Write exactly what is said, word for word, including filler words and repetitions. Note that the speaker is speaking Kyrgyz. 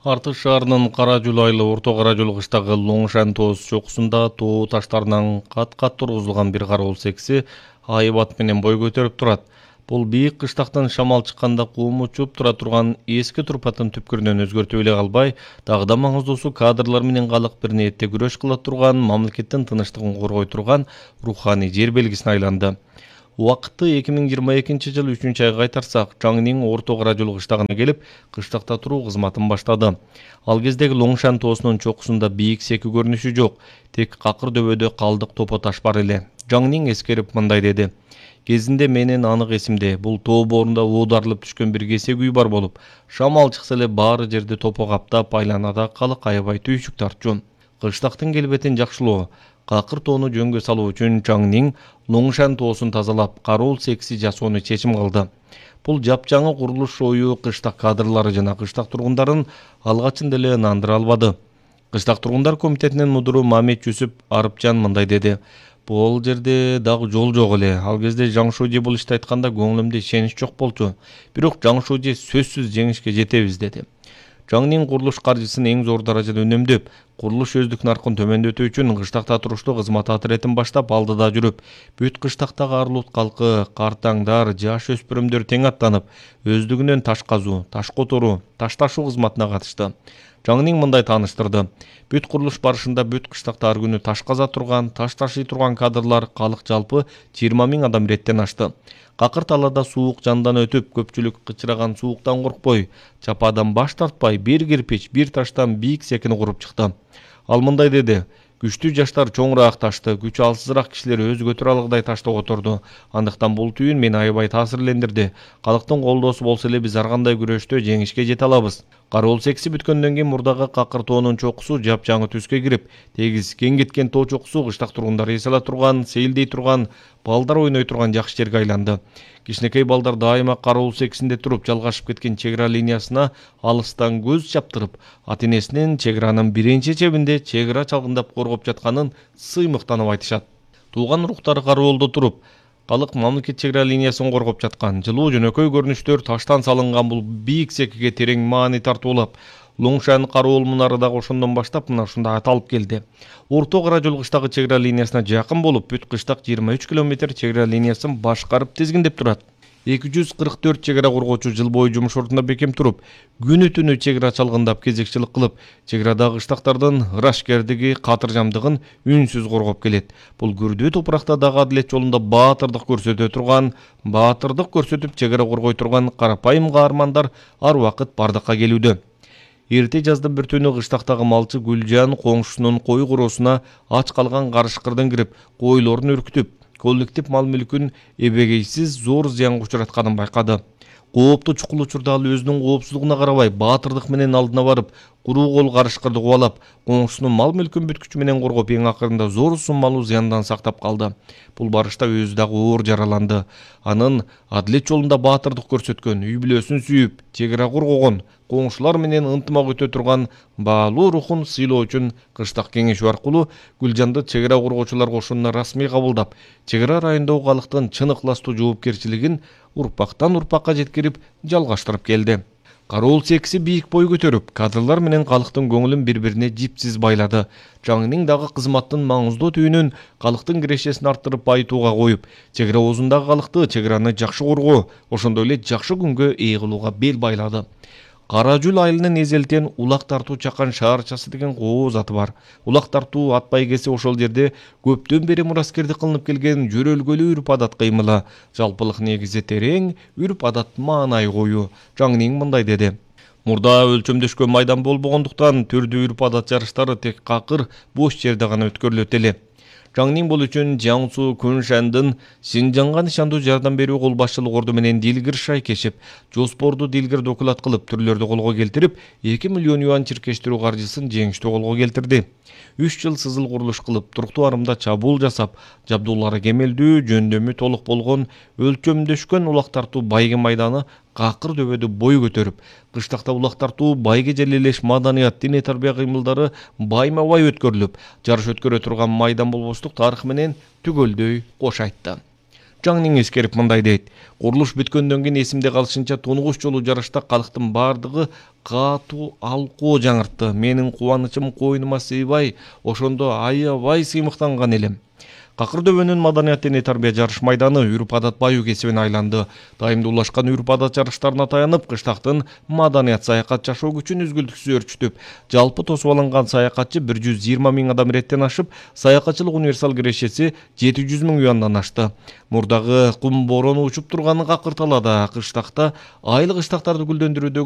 Артык шаарынын Кара Жул айлы Орто Кара Жул кыштагы Лоңшан тоос чокусунда тоо таштарынан кат-кат тургузулган бир кароол секси айбат менен бой көтөрүп турат. Бул бийик кыштактан шамал чыкканда кум учуп тура турган эски турпаттын түпкүрүнөн өзгөртүп эле калбай, дагы да маңыздуусу кадрлар менен калык бир ниетте күрөш кыла турган, мамлекеттин тынычтыгын коргой турган руханий жер белгисине айланды. Убакытты эки миң жыйырма экинчи жыл үчүнчү айга кайтарсак, Жаңнин Орто Кара Жул кыштагына келип, кыштакта туруу кызматын баштады. Ал кездеги Лоңшан тоосунун чокусунда бийик секи көрүнүшү жок, тек какыр дөбөдө калдык топо таш бар эле. Жаңнин эскерип мындай деди: "Кезинде менин анык эсимде, бул тоо боорунда оодарылып түшкөн бир кесек үй бар болуп, шамал чыкса эле баары жерди топо каптап, айланада калык аябай түйшүк тартчу. Кыштактын келбетин жакшылоо, какыр тоону жөнгө салуу үчүн Жаңнин Лоңшан тоосун тазалап, кароол секси жасоону чечим кылды. Бул жапжаңы курулуш ою кыштак кадрлары жана кыштак тургундарын алгачында эле ынандыра албады. Кыштак тургундар комитетинин мудуру Мамет Жүсүп Арыпжан мындай деди: "Бул жерде дагы жол жок эле. Ал кезде Жаңшужи бул ишти айтканда көңүлүмдө ишенич жок болчу. Бирок Жаңшужи сөзсүз жеңишке жетебиз" деди. Жаңнин курулуш каржысын эң зор даражада үнөмдөп, курулуш өздүк наркын төмөндөтүү үчүн кыштакта туруштуу кызмат атыретин баштап алдыда жүрүп, бүт кыштактагы Арлут калкы, картаңдар, жаш өспүрүмдөр тең аттанып, өздүгүнөн таш казуу, таш которуу, таш ташуу кызматына катышты. Жаңнин мындай тааныштырды: "Бүт курулуш барышында бүт кыштакта ар күнү таш каза турган, таш ташый турган кадрлар, калык жалпы жыйырма миң адам иреттен ашты. Какыр талаада суук жандан өтүп, көпчүлүк кычыраган сууктан коркпой, чападан баш тартпай, бир кирпич, бир таштан бийик секини куруп чыкты." Ал мындай деди: "Күчтүү жаштар чоңураак ташты, күчү алсызыраак кишилер өзү көтөрө алгыдай ташты которду. Андыктан бул түйүн мени аябай таасирлендирди. Калктын колдоосу болсо эле биз ар кандай күрөштө жеңишке жете алабыз." Кароол секси бүткөндөн кийин мурдагы какыр тоонун чокусу жапжаңы түскө кирип, тегиз кең кеткен тоо чокусу кыштак тургундары эс ала турган, сейилдей турган, балдар ойной турган жакшы жерге айланды. Кичинекей балдар дайыма кароол сексинде туруп, жалгашып кеткен чек ара линиясына алыстан көз чаптырып, ата энесинин чек аранын биринчи чебинде чек ара чалгындап коргоп жатканын сыймыктанып айтышат. Тууган уруктары кароолдо туруп, калык мамлекет чек ара линиясын коргоп жаткан, жылуу жөнөкөй көрүнүштөр таштан салынган бул бийик секиге терең маани тартуулап, Лоңшан кароол мунары дагы ошондон баштап мына ушундай аталып келди. Орто Кара Жул кыштагы чек ара линиясына жакын болуп, бүт кыштак жыйырма үч километр чек ара линиясын башкарып тизгиндеп турат. эки жүз кырк төрт чек ара коргоочу жыл бою жумуш ордунда бекем туруп, күнү түнү чек ара чалгындап кезекчилик кылып, чек арадагы кыштактардын ырашкердиги, катыржамдыгын үнсүз коргоп келет. Бул күрдүү топуракта дагы адилет жолунда баатырдык көрсөтө турган, баатырдык көрсөтүп чек ара коргой турган карапайым каармандар ар убакыт бардыкка келүүдө. Эрте жаздын бир түнү кыштактагы малчы Гүлжан коңшусунун кой короосуна ач калган карышкырдын кирип, койлорун үркүтүп, коллектив мал мүлкүн эбегейсиз зор зыянга учуратканын байкады. Кооптуу чукул учурда ал өзүнүн коопсуздугуна карабай, баатырдык менен алдына барып, куруу кол карышкырды кубалап, коңшусунун мал мүлкүн бүт күчү менен коргоп, эң акырында зор суммалуу зыяндан сактап калды. Бул барышта өзү дагы оор жараланды. Анын адилет жолунда баатырдык көрсөткөн, үй бүлөсүн сүйүп, чек ара коргогон, коңшулар менен ынтымак өтө турган баалуу рухун сыйлоо үчүн кыштак кеңешүү аркылуу Гүлжанды чек ара коргоочулар кошунуна расмий кабылдап, чек ара райондогу калктын чын ыкластуу жоопкерчилигин урпактан урпакка жеткирип жалгаштырып келди. Кароол секси бийик бой көтөрүп, кадрлар менен калктын көңүлүн бири-бирине жипсиз байлады. Жаңнин дагы кызматтын маңыздуу түйүнүн калктын кирешесин арттырып байытууга коюп, чек ара оозундагы калкты, чек араны жакшы коргоо, ошондой эле жакшы күнгө ээ кылууга бел байлады. Кара Жул айылынын эзелтен улак тартуу чакан шаарчасы деген кооз аты бар. Улак тартуу ат байгеси ошол жерде көптөн бери мураскердик кылынып келген жөрөлгөлүү үрп адат кыймылы. Жалпылык негизи терең, үрп адат маанай коюу. Жаңнин мындай деди: "Мурда өлчөмдөшкөн майдан болбогондуктан түрдүү үрп адат жарыштары тек какыр бош жерде гана өткөрүлөт эле." Жаңнин бул үчүн Жаңсу Күншандын Синжанга нишандуу жардам берүү кол башчылык орду менен Дилгир шайкешип, Жоспорду Дилгир докулат кылып, түрлөрдү колго келтирип, эки миллион юан чиркештирүү каржысын жеңиштүү колго келтирди. үч жыл сызыл курулуш кылып, туруктуу арымда чабуул жасап, жабдуулары кемелдүү, жөндөмү толук болгон өлчөмдөшкөн улак тартуу байге майданы какыр дөбөдө бой көтөрүп, кыштакта улак тартуу байге желелеш маданият, диний тарбия кыймылдары байма-бай өткөрүлүп, жарыш өткөрө турган майдан болбоштук тарых менен түгөлдөй кош айтты. жаң эскерип мындай дейт: курулуш бүткөндөн кийин эсимде калышынча тунугуш жолу жарышта калктын бардыгы катуу алкоо жаңыртты. Менин кубанычым койнума сыйбай, ошондо аябай сыймыктанган элем. Какыр дөбөнүн маданият дене тарбия жарыш майданы үрп-адат баюу кесибине айланды. Дайымдуулашкан үрп-адат жарыштарына таянып, кыштактын маданият саякат жашоо күчүн үзгүлтүксүз өрчүтүп, жалпы тосуп алынган саякатчы бир жүз жыйырма миң адам иреттен ашып, саякатчылык универсал кирешеси жети жүз миң юандан ашты. Мурдагы кум борону учуп турганы какырталады. Кыштакта айлык кыштактарды гүлдөндүрүүдөгү